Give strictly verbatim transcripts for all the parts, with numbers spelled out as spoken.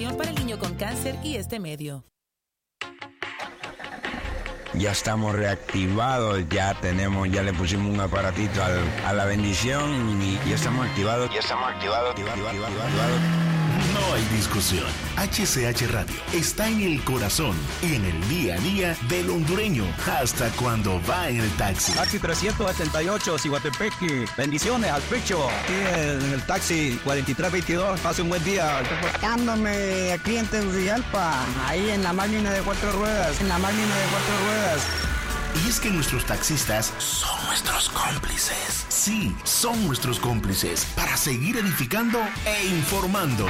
información para el niño con cáncer y este medio. Ya estamos reactivados, ya tenemos, ya le pusimos un aparatito al, a la bendición y ya estamos activados. Ya estamos activados, activados, activados, activados. No hay discusión. H C H Radio está en el corazón y en el día a día del hondureño, hasta cuando va en el taxi. Taxi trescientos setenta y ocho, Ciguatepeque. Bendiciones al pecho. Aquí en el taxi cuarenta y tres veintidós. Pase un buen día. Reportándome aquí en Tegucigalpa, ahí en la máquina de cuatro ruedas, en la máquina de cuatro ruedas. Y es que nuestros taxistas son nuestros cómplices. Sí, son nuestros cómplices para seguir edificando e informando.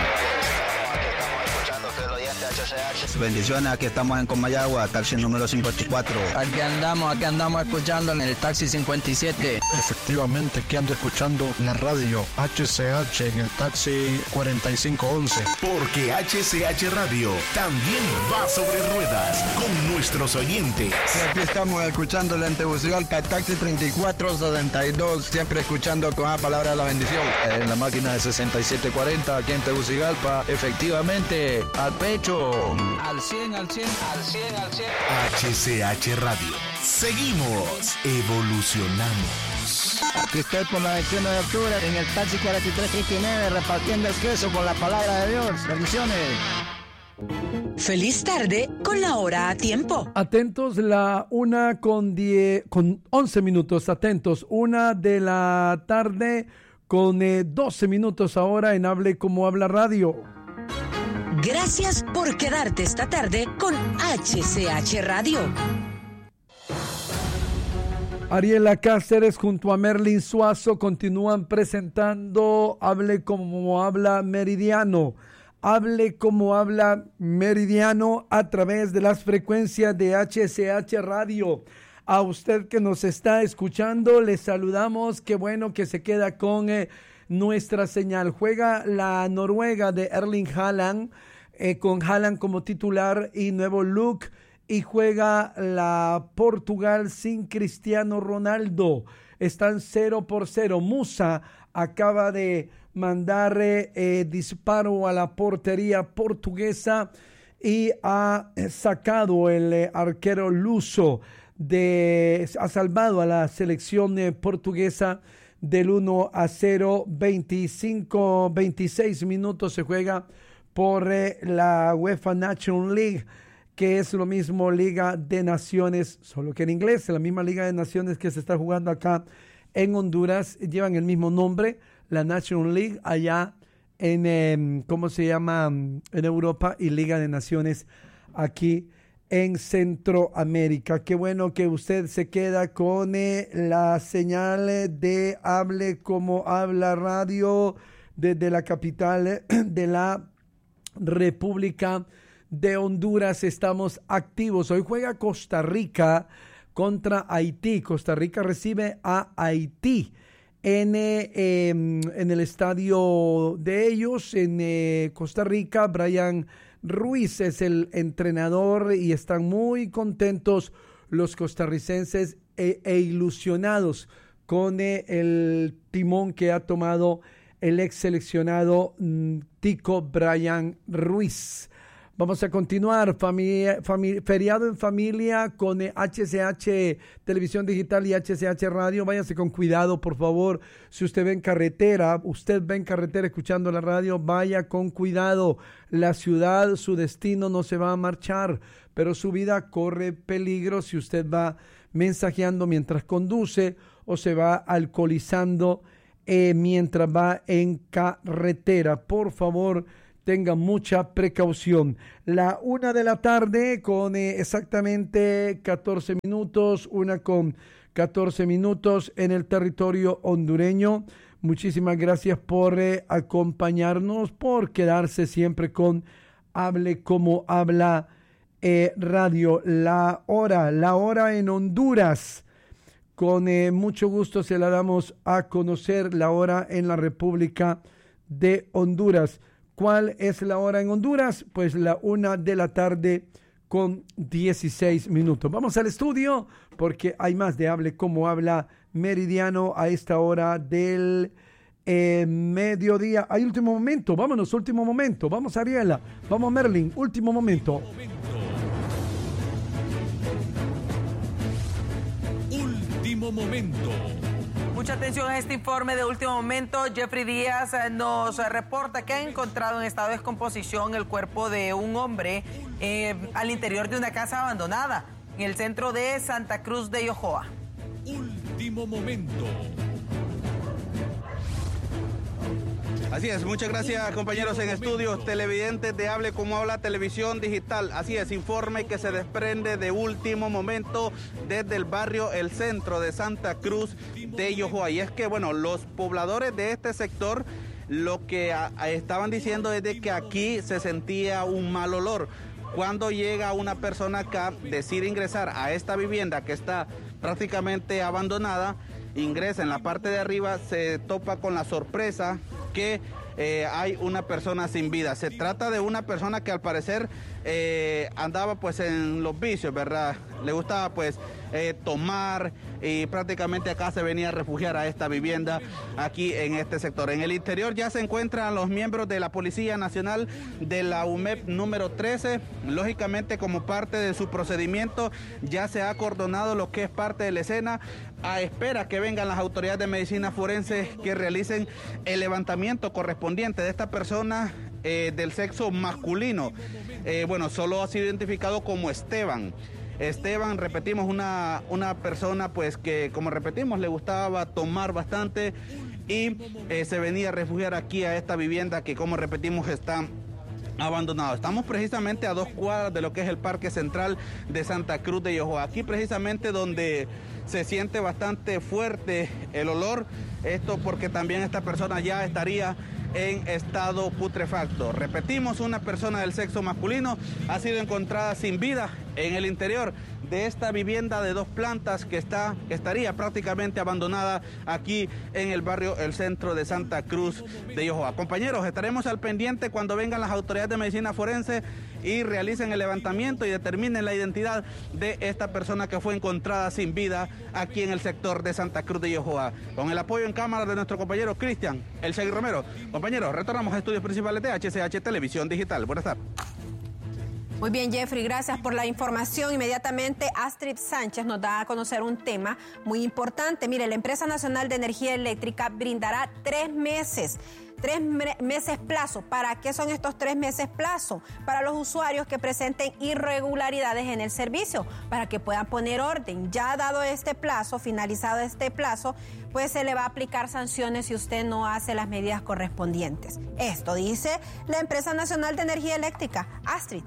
Bendiciones, aquí estamos en Comayagua, taxi número cincuenta y cuatro. Aquí andamos, aquí andamos escuchando en el taxi cincuenta y siete. Efectivamente, aquí ando escuchando la radio H C H en el taxi cuarenta y cinco once. Porque H C H Radio también va sobre ruedas con nuestros oyentes. Aquí estamos escuchando en Tegucigalpa, taxi treinta y cuatro setenta y dos, siempre escuchando con la palabra de la bendición. En la máquina de sesenta y siete cuarenta, aquí en Tegucigalpa, efectivamente, al pecho. Al cien, al cien, al cien, al cien. H C H Radio. Seguimos, evolucionamos. Aquí estoy por la veintiuno de octubre en el taxi cuarenta y tres treinta y nueve repartiendo el queso con la palabra de Dios. Bendiciones. Feliz tarde con la hora a tiempo. Atentos, la una con diez, con once minutos. Atentos, una de la tarde con eh, doce minutos ahora en Hable Como Habla Radio. Gracias por quedarte esta tarde con H C H Radio. Ariela Cáceres junto a Merlin Suazo continúan presentando Hable Como Habla Meridiano. Hable Como Habla Meridiano a través de las frecuencias de H C H Radio. A usted que nos está escuchando, le saludamos. Qué bueno que se queda con eh, nuestra señal. Juega la Noruega de Erling Haaland, eh, con Haaland como titular y nuevo look. Y juega la Portugal sin Cristiano Ronaldo. Están cero por cero. Musa acaba de mandar eh, disparo a la portería portuguesa y ha sacado el eh, arquero luso, de, ha salvado a la selección eh, portuguesa del uno a cero. veinticinco, veintiséis minutos se juega por eh, la UEFA Nations League, que es lo mismo Liga de Naciones, solo que en inglés, la misma Liga de Naciones que se está jugando acá en Honduras, llevan el mismo nombre, la National League, allá en, eh, ¿cómo se llama?, en Europa, y Liga de Naciones aquí en Centroamérica. Qué bueno que usted se queda con eh, la señal de Hable Como Habla Radio desde la capital de la República de Honduras. Estamos activos. Hoy juega Costa Rica contra Haití. Costa Rica recibe a Haití en, eh, eh, en el estadio de ellos en eh, Costa Rica. Brian Ruiz es el entrenador y están muy contentos los costarricenses e, e ilusionados con eh, el timón que ha tomado el ex seleccionado mm, Tico Brian Ruiz. Vamos a continuar, familia, familia, feriado en familia con eh, H C H Televisión Digital y H C H Radio. Váyase con cuidado, por favor. Si usted ve en carretera, usted ve en carretera escuchando la radio, vaya con cuidado. La ciudad, su destino no se va a marchar, pero su vida corre peligro si usted va mensajeando mientras conduce o se va alcoholizando eh, mientras va en carretera. Por favor, tenga mucha precaución. La una de la tarde con eh, exactamente catorce minutos, una con catorce minutos en el territorio hondureño. Muchísimas gracias por eh, acompañarnos, por quedarse siempre con Hable Como Habla eh, Radio. La hora, la hora en Honduras. Con eh, mucho gusto se la damos a conocer, la hora en la República de Honduras. ¿Cuál es la hora en Honduras? Pues la una de la tarde con dieciséis minutos. Vamos al estudio porque hay más de Hable Como Habla Meridiano a esta hora del eh, mediodía. Hay último momento, vámonos, último momento. Vamos, Ariela, vamos, Merlin, último momento. Último momento. Mucha atención a este informe de último momento. Jeffrey Díaz nos reporta que ha encontrado en estado de descomposición el cuerpo de un hombre eh, al interior de una casa abandonada en el centro de Santa Cruz de Yojoa. Último momento. Así es, muchas gracias compañeros en estudios, televidentes de Hable Como Habla Televisión Digital. Así es, informe que se desprende de último momento desde el barrio El Centro de Santa Cruz de Yojoa. Y es que, bueno, los pobladores de este sector lo que a, a estaban diciendo es de que aquí se sentía un mal olor. Cuando llega una persona acá, decide ingresar a esta vivienda que está prácticamente abandonada, ingresa en la parte de arriba, se topa con la sorpresa que eh, hay una persona sin vida. Se trata de una persona que al parecer eh, andaba pues en los vicios, ¿verdad? Le gustaba pues eh, tomar y prácticamente acá se venía a refugiar a esta vivienda aquí en este sector. En el interior ya se encuentran los miembros de la Policía Nacional de la U M E P número trece. Lógicamente, como parte de su procedimiento, ya se ha acordonado lo que es parte de la escena a espera que vengan las autoridades de medicina forense que realicen el levantamiento correspondiente de esta persona eh, del sexo masculino. Eh, bueno, solo ha sido identificado como Esteban. Esteban, repetimos, una, una persona pues que, como repetimos, le gustaba tomar bastante y eh, se venía a refugiar aquí a esta vivienda que, como repetimos, está abandonado. Estamos precisamente a dos cuadras de lo que es el Parque Central de Santa Cruz de Yojoa. Aquí precisamente donde se siente bastante fuerte el olor, esto porque también esta persona ya estaría en estado putrefacto. Repetimos, una persona del sexo masculino ha sido encontrada sin vida en el interior de esta vivienda de dos plantas que está, que estaría prácticamente abandonada aquí en el barrio El Centro de Santa Cruz de Yojoa. Compañeros, estaremos al pendiente cuando vengan las autoridades de medicina forense y realicen el levantamiento y determinen la identidad de esta persona que fue encontrada sin vida aquí en el sector de Santa Cruz de Yojoa. Con el apoyo en cámara de nuestro compañero Cristian El Segui Romero. Compañeros, retornamos a estudios principales de H C H Televisión Digital. Buenas tardes. Muy bien, Jeffrey, gracias por la información. Inmediatamente Astrid Sánchez nos da a conocer un tema muy importante. Mire, la Empresa Nacional de Energía Eléctrica brindará tres meses. Tres meses plazo. ¿Para qué son estos tres meses plazo? Para los usuarios que presenten irregularidades en el servicio, para que puedan poner orden. Ya dado este plazo, finalizado este plazo, pues se le va a aplicar sanciones si usted no hace las medidas correspondientes. Esto dice la Empresa Nacional de Energía Eléctrica. Astrid.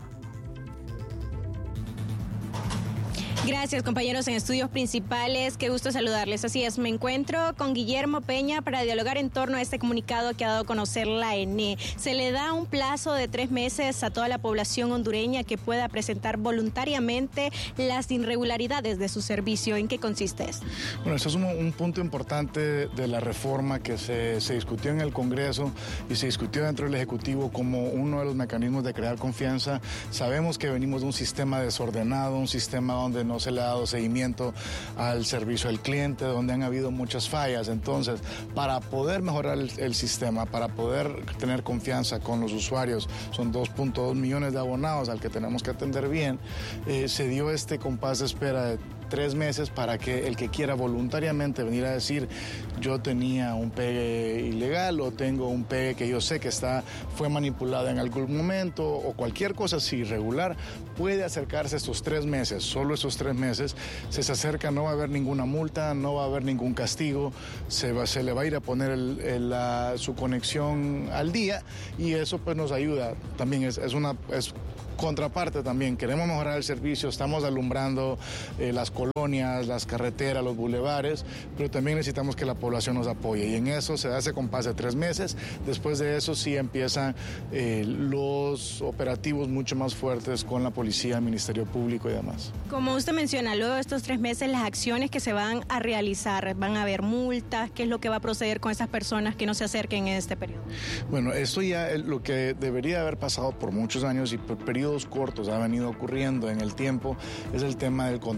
Gracias, compañeros en estudios principales. Qué gusto saludarles. Así es, me encuentro con Guillermo Peña para dialogar en torno a este comunicado que ha dado a conocer la E N E. Se le da un plazo de tres meses a toda la población hondureña que pueda presentar voluntariamente las irregularidades de su servicio. ¿En qué consiste esto? Bueno, eso es un, un punto importante de la reforma que se, se discutió en el Congreso y se discutió dentro del Ejecutivo como uno de los mecanismos de crear confianza. Sabemos que venimos de un sistema desordenado, un sistema donde no se le ha dado seguimiento al servicio al cliente, donde han habido muchas fallas. Entonces, para poder mejorar el, el sistema, para poder tener confianza con los usuarios, son dos punto dos millones de abonados al que tenemos que atender bien, eh, se dio este compás de espera de tres meses para que el que quiera voluntariamente venir a decir yo tenía un pegue ilegal o tengo un pegue que yo sé que está, fue manipulado en algún momento o cualquier cosa así irregular, puede acercarse estos tres meses, solo estos tres meses, si se acerca no va a haber ninguna multa, no va a haber ningún castigo, se, va, se le va a ir a poner el, el, la, su conexión al día y eso pues nos ayuda, también es, es una... Es, contraparte también, queremos mejorar el servicio, estamos alumbrando eh, las colonias, las carreteras, los bulevares, pero también necesitamos que la población nos apoye y en eso se da ese compás de tres meses, después de eso sí empiezan eh, los operativos mucho más fuertes con la policía, el Ministerio Público y demás. Como usted menciona, luego de estos tres meses las acciones que se van a realizar, van a haber multas, ¿qué es lo que va a proceder con esas personas que no se acerquen en este periodo? Bueno, esto ya es lo que debería haber pasado por muchos años y por periodos cortos ha venido ocurriendo en el tiempo, es el tema del control de la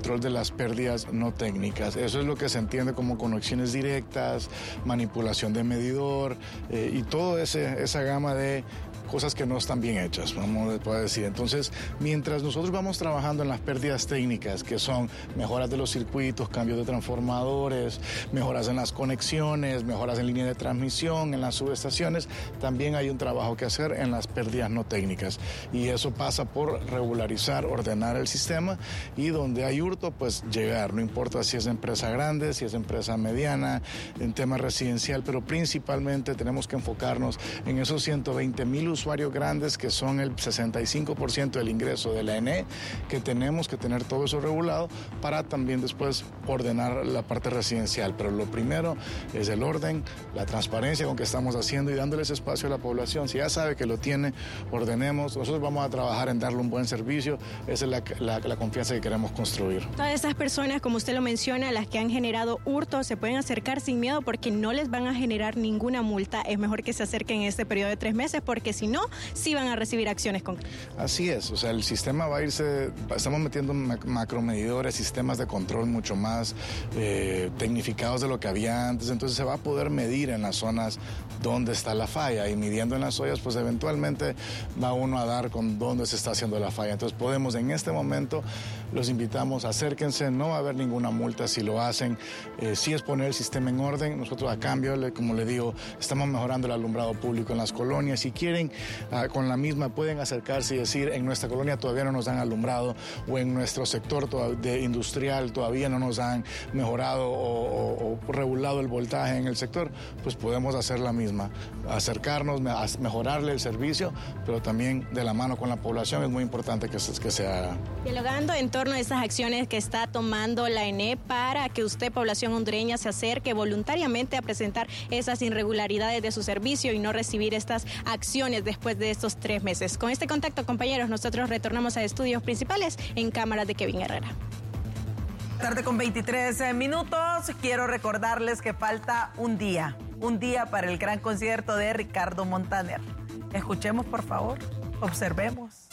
las pérdidas no técnicas. Eso es lo que se entiende como conexiones directas, manipulación de medidor eh, y toda esa gama de cosas que no están bien hechas, vamos a decir. Entonces, mientras nosotros vamos trabajando en las pérdidas técnicas, que son mejoras de los circuitos, cambios de transformadores, mejoras en las conexiones, mejoras en línea de transmisión, en las subestaciones, también hay un trabajo que hacer en las pérdidas no técnicas. Y eso pasa por regularizar, ordenar el sistema y donde hay hurto, pues llegar. No importa si es empresa grande, si es empresa mediana, en tema residencial, pero principalmente tenemos que enfocarnos en esos ciento veinte mil usuarios grandes que son el sesenta y cinco por ciento del ingreso de la E N E, que tenemos que tener todo eso regulado para también después ordenar la parte residencial. Pero lo primero es el orden, la transparencia con que estamos haciendo y dándoles espacio a la población. Si ya sabe que lo tiene, ordenemos. Nosotros vamos a trabajar en darle un buen servicio. Esa es la, la, la confianza que queremos construir. Todas esas personas, como usted lo menciona, las que han generado hurto, se pueden acercar sin miedo porque no les van a generar ninguna multa. Es mejor que se acerquen en este periodo de tres meses porque si no, sí van a recibir acciones concretas. Así es, o sea, el sistema va a irse, estamos metiendo macromedidores, sistemas de control mucho más eh, tecnificados de lo que había antes, entonces se va a poder medir en las zonas dónde está la falla y midiendo en las ollas, pues eventualmente va uno a dar con dónde se está haciendo la falla. Entonces podemos en este momento, los invitamos, acérquense, no va a haber ninguna multa si lo hacen, eh, sí es poner el sistema en orden. Nosotros a cambio, como le digo, estamos mejorando el alumbrado público en las colonias. Si quieren, uh, con la misma pueden acercarse y decir, en nuestra colonia todavía no nos han alumbrado o en nuestro sector de industrial todavía no nos han mejorado o, o, o regulado el voltaje en el sector, pues podemos hacer la misma, acercarnos, a mejorarle el servicio, pero también de la mano con la población es muy importante que se, que se haga. Dialogando en torno a estas acciones que está tomando la E N E para que usted, población hondureña, se acerque voluntariamente a presentar esas irregularidades de su servicio y no recibir estas acciones después de estos tres meses. Con este contacto, compañeros, nosotros retornamos a estudios principales en cámaras de Kevin Herrera. Tarde con veintitrés minutos. Quiero recordarles que falta un día, un día para el gran concierto de Ricardo Montaner. Escuchemos, por favor, observemos.